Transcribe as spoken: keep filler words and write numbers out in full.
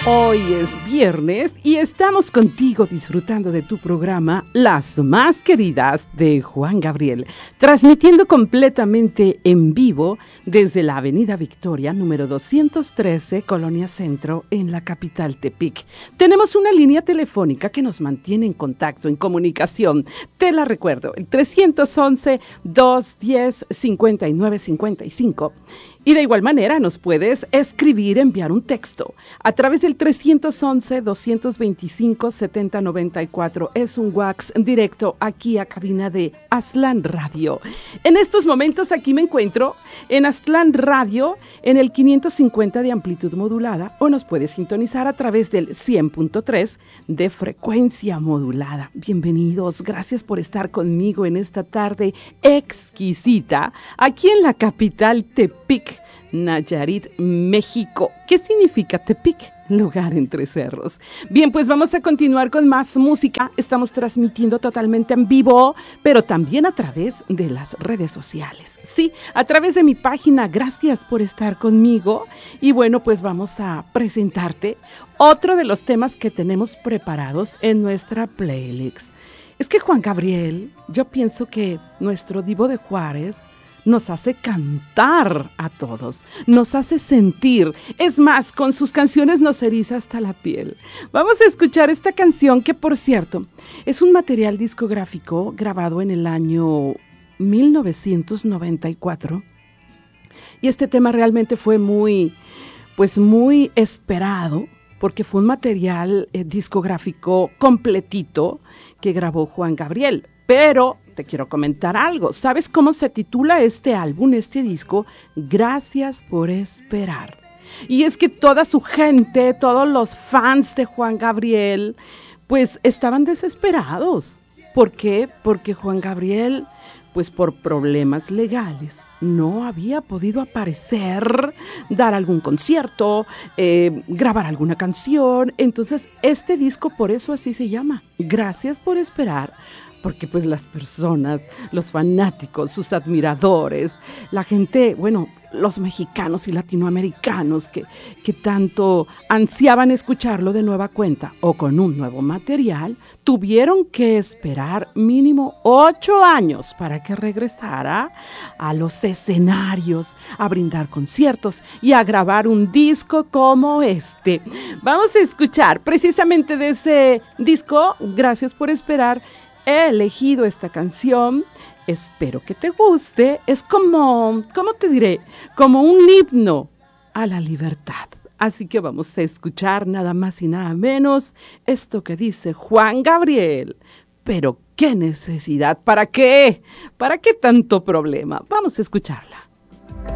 Hoy es viernes y estamos contigo disfrutando de tu programa Las Más Queridas de Juan Gabriel, transmitiendo completamente en vivo desde la Avenida Victoria, número doscientos trece, Colonia Centro, en la capital Tepic. Tenemos una línea telefónica que nos mantiene en contacto, en comunicación. Te la recuerdo, el trescientos once, doscientos diez, cincuenta y nueve cincuenta y cinco. Y de igual manera nos puedes escribir, enviar un texto a través del trescientos once, doscientos veinticinco, setenta noventa y cuatro. Es un wax directo aquí a cabina de Aztlán Radio. En estos momentos aquí me encuentro en Aztlán Radio en el quinientos cincuenta de amplitud modulada, o nos puedes sintonizar a través del cien punto tres de frecuencia modulada. Bienvenidos, gracias por estar conmigo en esta tarde exquisita aquí en la capital Tepic, Nayarit, México. ¿Qué significa Tepic? Lugar entre cerros. Bien, pues vamos a continuar con más música. Estamos transmitiendo totalmente en vivo, pero también a través de las redes sociales. Sí, a través de mi página. Gracias por estar conmigo. Y bueno, pues vamos a presentarte otro de los temas que tenemos preparados en nuestra playlist. Es que Juan Gabriel, yo pienso que nuestro Divo de Juárez nos hace cantar a todos, nos hace sentir. Es más, con sus canciones nos eriza hasta la piel. Vamos a escuchar esta canción que, por cierto, es un material discográfico grabado en el año mil novecientos noventa y cuatro. Y este tema realmente fue muy, pues muy esperado, porque fue un material eh, discográfico completito que grabó Juan Gabriel. Pero te quiero comentar algo. ¿Sabes cómo se titula este álbum, este disco? Gracias por esperar. Y es que toda su gente, todos los fans de Juan Gabriel, pues estaban desesperados. ¿Por qué? Porque Juan Gabriel, pues por problemas legales, no había podido aparecer, dar algún concierto, eh, grabar alguna canción. Entonces, este disco por eso así se llama. Gracias por esperar. Porque pues las personas, los fanáticos, sus admiradores, la gente, bueno, los mexicanos y latinoamericanos que, que tanto ansiaban escucharlo de nueva cuenta o con un nuevo material, tuvieron que esperar mínimo ocho años para que regresara a los escenarios, a brindar conciertos y a grabar un disco como este. Vamos a escuchar precisamente de ese disco, Gracias por esperar. He elegido esta canción, espero que te guste. Es como, ¿cómo te diré? Como un himno a la libertad. Así que vamos a escuchar nada más y nada menos esto que dice Juan Gabriel. Pero qué necesidad, ¿para qué? ¿Para qué tanto problema? Vamos a escucharla.